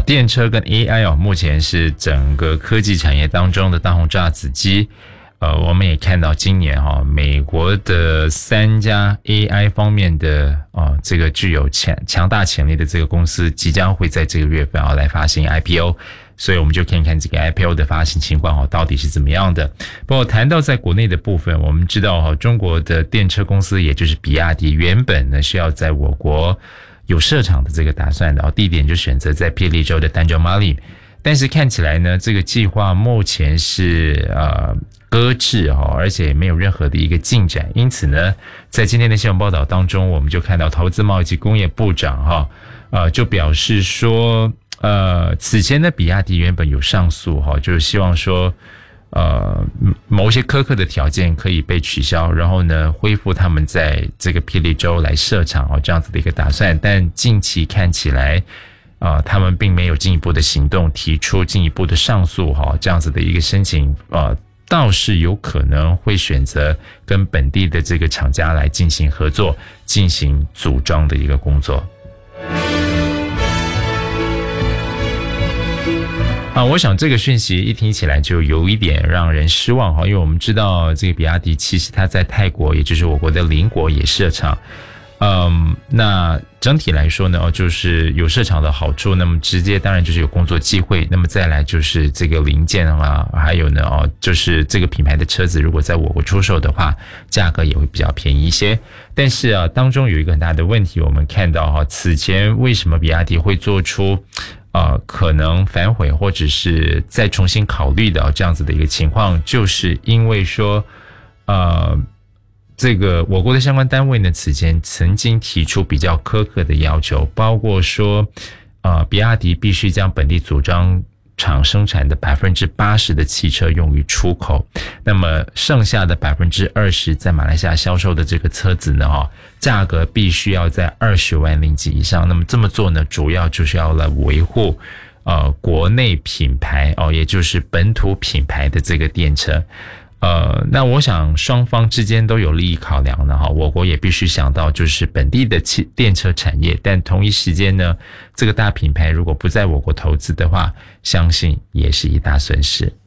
电车跟 AI 目前是整个科技产业当中的大红炸子鸡。我们也看到今年美国的3家 AI 方面的这个具有强大潜力的这个公司即将会在这个月份来发行 IPO， 所以我们就看看这个 IPO 的发行情况到底是怎么样的。不过谈到在国内的部分，我们知道中国的电车公司也就是比亚迪原本呢是要在我国有设厂的这个打算的，地点就选择在霹雳州的丹州马里，但是看起来呢这个计划目前是搁置而且没有任何的一个进展。因此呢在今天的新闻报道当中，我们就看到投资贸易及工业部长就表示说此前的比亚迪原本有上诉就是希望说某些苛刻的条件可以被取消，然后呢恢复他们在这个霹雳州来设厂这样子的一个打算，但近期看起来他们并没有进一步的行动，提出进一步的上诉这样子的一个申请倒是有可能会选择跟本地的这个厂家来进行合作，进行组装的一个工作。我想这个讯息一听起来就有一点让人失望因为我们知道这个比亚迪其实它在泰国也就是我国的邻国也设厂。那整体来说呢就是有设厂的好处，那么直接当然就是有工作机会，那么再来就是这个零件还有呢就是这个品牌的车子如果在我国出售的话价格也会比较便宜一些。但是当中有一个很大的问题，我们看到此前为什么比亚迪会做出可能反悔或者是再重新考虑的这样子的一个情况，就是因为说这个我国的相关单位呢此前曾经提出比较苛刻的要求，包括说比亚迪必须将本地组装厂生产的 80% 的汽车用于出口，那么剩下的 20% 在马来西亚销售的这个车子呢价格必须要在20万令吉以上。那么这么做呢主要就是要来维护国内品牌也就是本土品牌的这个电车。那我想双方之间都有利益考量的我国也必须想到就是本地的电车产业，但同一时间呢这个大品牌如果不在我国投资的话，相信也是一大损失。